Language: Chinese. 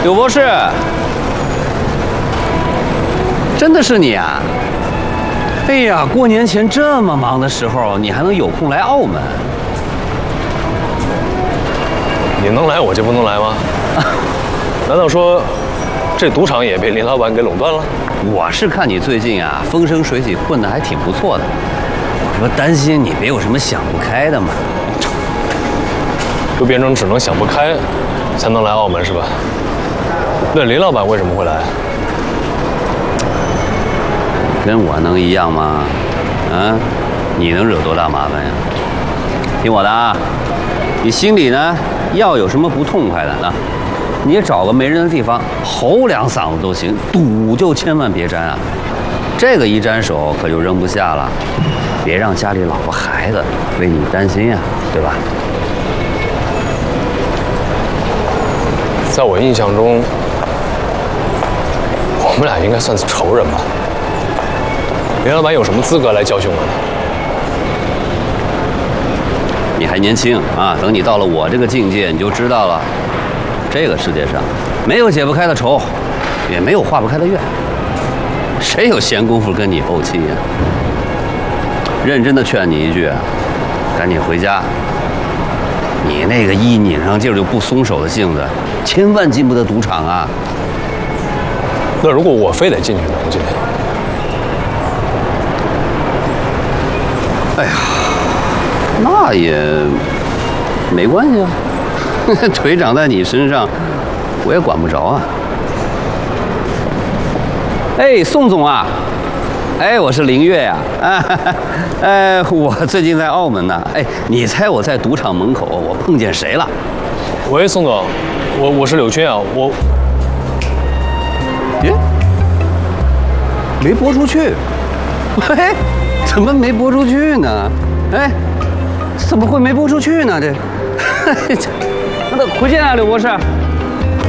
柳博士，真的是你啊！哎呀，过年前这么忙的时候，你还能有空来澳门？ 你能来我就不能来吗？难道说这赌场也被林老板给垄断了？ 我是看你最近啊风生水起，混得还挺不错的。我说担心你别有什么想不开的嘛。 就变成只能想不开才能来澳门是吧？那林老板为什么会来？ 跟我能一样吗？啊，你能惹多大麻烦呀？听我的啊，你心里呢要有什么不痛快的呢？你找个没人的地方吼两嗓子都行，赌就千万别沾啊！这个一沾手可就扔不下了，别让家里老婆孩子为你担心呀，对吧？ 在我印象中，我们俩应该算是仇人吧？林老板有什么资格来教训我呢？ 你还年轻啊，等你到了我这个境界，你就知道了。这个世界上没有解不开的仇，也没有化不开的怨。谁有闲工夫跟你怄气呀？认真的劝你一句，赶紧回家。你那个一拧上劲儿就不松手的性子，千万进不得赌场啊！ 那如果我非得进去呢，洪姐？ 哎呀，那也没关系啊，腿长在你身上，我也管不着啊。哎，宋总啊，哎，我是林月呀，我最近在澳门呢。哎，你猜我在赌场门口我碰见谁了？ 喂，宋总，我是柳军啊， 耶，没播出去。喂，怎么没播出去呢？哎，怎么会没播出去呢？这，那回见啊，柳博士。